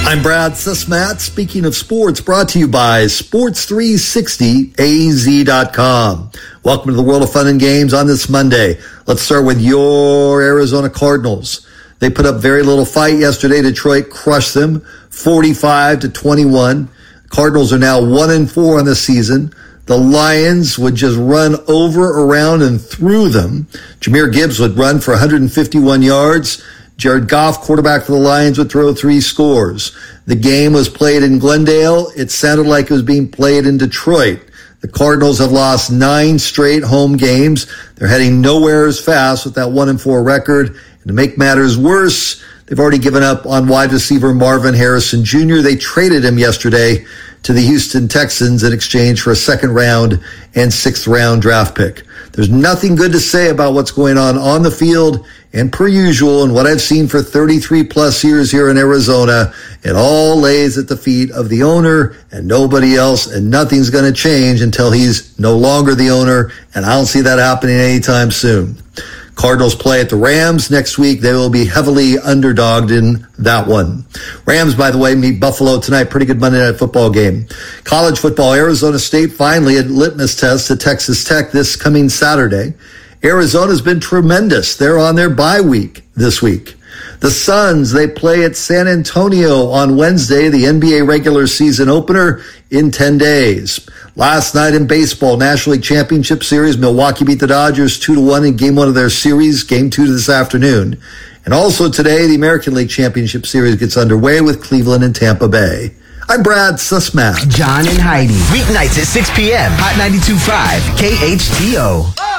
I'm Brad Susmat. Speaking of sports, brought to you by Sports360AZ.com. Welcome to the world of fun and games on this Monday. Let's start with your Arizona Cardinals. They put up very little fight yesterday. Detroit crushed them 45-21. Cardinals are now 1-4 on the season. The Lions would just run over, around, and through them. Jahmyr Gibbs would run for 151 yards. Jared Goff, quarterback for the Lions, would throw 3 scores. The game was played in Glendale. It sounded like it was being played in Detroit. The Cardinals have lost 9 straight home games. They're heading nowhere as fast with that 1-4 record. And to make matters worse, they've already given up on wide receiver Marvin Harrison Jr. They traded him yesterday to the Houston Texans in exchange for a 2nd round and 6th round draft pick. There's nothing good to say about what's going on the field. And per usual, and what I've seen for 33 plus years here in Arizona, it all lays at the feet of the owner and nobody else, and nothing's going to change until he's no longer the owner, and I don't see that happening anytime soon. Cardinals play at the Rams next week. They will be heavily underdogged in that one. Rams, by the way, meet Buffalo tonight. Pretty good Monday Night Football game. College football, Arizona State finally a litmus test to Texas Tech this coming Saturday. Arizona's been tremendous. They're on their bye week this week. The Suns, they play at San Antonio on Wednesday, the NBA regular season opener in 10 days. Last night in baseball, National League Championship Series, Milwaukee beat the Dodgers 2-1 in Game 1 of their series, Game 2 this afternoon. And also today, the American League Championship Series gets underway with Cleveland and Tampa Bay. I'm Brad Susmat. John and Heidi, weeknights at 6 p.m. Hot 92.5 KHTO.